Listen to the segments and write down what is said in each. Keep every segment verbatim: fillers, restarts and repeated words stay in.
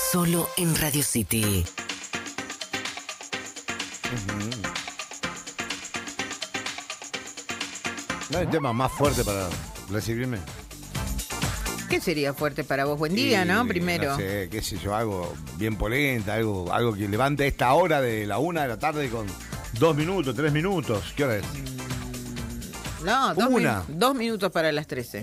Solo en Radio City. Uh-huh. No hay tema más fuerte para recibirme. ¿Qué sería fuerte para vos? Buen día, Y, ¿no? Primero. No sé, qué sé yo, algo bien polenta, algo, algo que levante esta hora de la una de la tarde con dos minutos, tres minutos. ¿Qué hora es? No, dos, Una. min- dos minutos para las trece.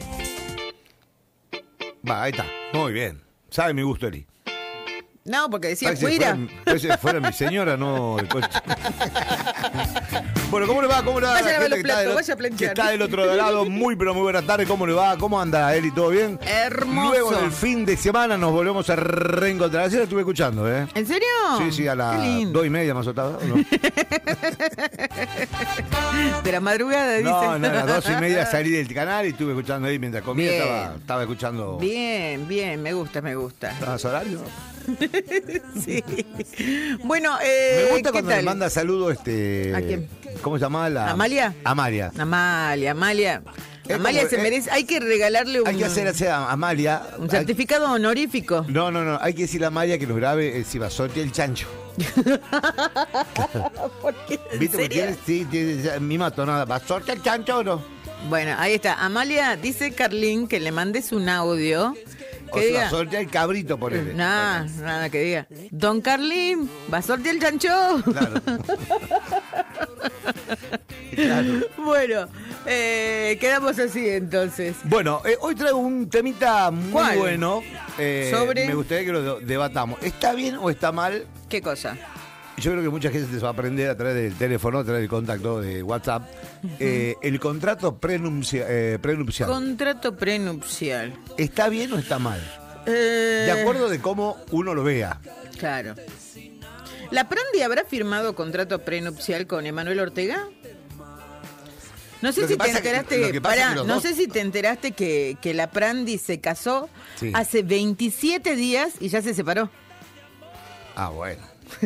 Va, ahí está. Muy bien. Sabe mi gusto, Eli. No, porque decía Parece fuera. fuera, parece fuera mi señora, no el coche. Bueno, ¿cómo le va? ¿Cómo le va? Vaya a la lavar gente los que está platos, del- vaya a planchar. que está del otro lado? Muy, pero muy buenas tardes. ¿Cómo le va? ¿Cómo anda, Eli? ¿Todo bien? Hermoso. Luego del fin de semana nos volvemos a reencontrar. Así la estuve escuchando, ¿eh? ¿En serio? Sí, sí, a Qué las lindo. dos y media más o menos, ¿no? De la madrugada, dice. No, no, a las dos y media salí del canal y estuve escuchando ahí mientras comía. Bien. Estaba, estaba escuchando. Bien, bien, me gusta, me gusta. ¿Estabas horario? Sí. Bueno, eh, Me gusta ¿qué cuando tal? me manda saludos este. ¿A quién? ¿Cómo se llama la? ¿Amalia? Amalia. Amalia, Amalia. Es Amalia como- se eh, merece. Hay que regalarle un, Hay que hacer hacer a Amalia. un hay- certificado honorífico. No, no, no. Hay que decirle a Amalia que nos grabe el Cibasote el chancho. ¿Por qué? ¿En ¿Viste? Porque serio? tiene, sí, tiene esa misma tonada. ¿Basorte el chancho o no? Bueno, ahí está. Amalia dice Carlín que le mandes un audio O que diga. Cibasote el cabrito, por él. Nada, nada, que diga. Don Carlín, ¿va a sortear el chancho? Claro. Claro. Bueno, eh, quedamos así entonces. Bueno, eh, hoy traigo un temita muy ¿Cuál? bueno. eh, Sobre- Me gustaría que lo de- debatamos. ¿Está bien o está mal? ¿Qué cosa? Yo creo que mucha gente se va a aprender a través del teléfono, a través del contacto de WhatsApp. eh, el contrato prenuncia- eh, prenupcial. Contrato prenupcial. ¿Está bien o está mal? Eh, De acuerdo de cómo uno lo vea. Claro. ¿La Prandi habrá firmado contrato prenupcial con Emanuel Ortega? No sé Lo que si te pasa que- enteraste, lo que pasa pará, que los no dos- sé si te enteraste que, que la Prandi se casó Sí. hace veintisiete días y ya se separó. Ah, bueno.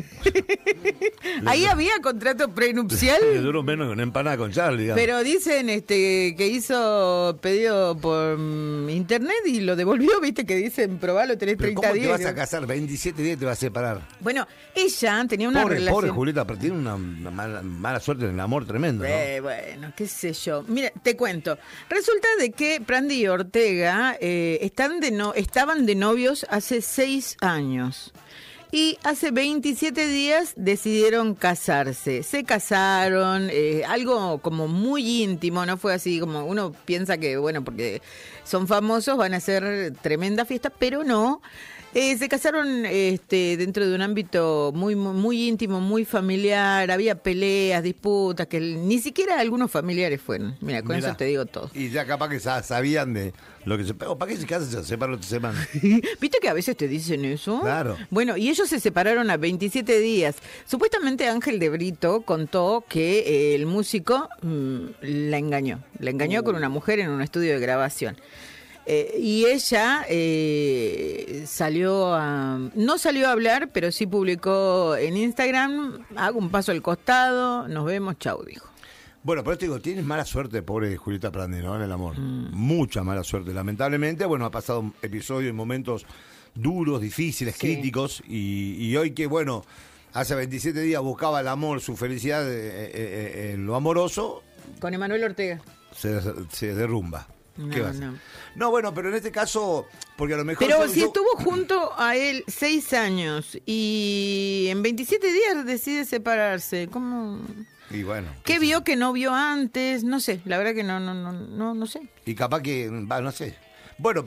Ahí había contrato Le prenupcial, duró menos que una empanada con Charlie, digamos. pero dicen este que hizo pedido por mm, internet y lo devolvió, viste que dicen probalo, tenés Pero treinta ¿cómo te días. vas a casar? veintisiete días te vas a separar. Bueno, ella tenía una Pobre, relación. pobre Julieta, pero tiene una, una mala, mala suerte en el amor tremendo, ¿no? Eh, bueno, qué sé yo. Mira, te cuento. Resulta de que Prandi y Ortega eh, están de no, estaban de novios hace seis años. Y hace veintisiete días decidieron casarse. Se casaron, eh, algo como muy íntimo, no fue así como uno piensa que, bueno, porque son famosos van a hacer tremenda fiesta, pero no. Eh, se casaron este, dentro de un ámbito muy, muy muy íntimo, muy familiar. Había peleas, disputas, que el- ni siquiera algunos familiares fueron. Mira, con Mirá. eso te digo todo. Y ya capaz que sa- sabían de lo que se... Pero ¿para qué se casan? Se separan otra semana. ¿Viste que a veces te dicen eso? Claro. Bueno, y ellos se separaron a veintisiete días. Supuestamente Ángel de Brito contó que eh, el músico mm, la engañó. La engañó con una mujer en un estudio de grabación. Eh, y ella eh, salió a... No salió a hablar, pero sí publicó en Instagram, hago un paso al costado, nos vemos, chau, dijo. Bueno, pero te digo, tienes mala suerte, pobre Julieta Prandi, ¿no? En el amor. Mucha mala suerte. Lamentablemente, bueno, ha pasado episodios y momentos duros, difíciles, Sí. críticos. Y, y hoy que, bueno, hace veintisiete días buscaba el amor, su felicidad eh, eh, eh, en lo amoroso, Con Emanuel Ortega. se, se derrumba. ¿Qué No, va a hacer? no. No, bueno, pero en este caso, porque a lo mejor... Pero yo- si yo- estuvo junto a él seis años y en veintisiete días decide separarse, ¿cómo? Y bueno. ¿Qué sé vio yo. que no vio antes? No sé, la verdad que no, no, no, no, no sé. Y capaz que, va, no sé. Bueno, pero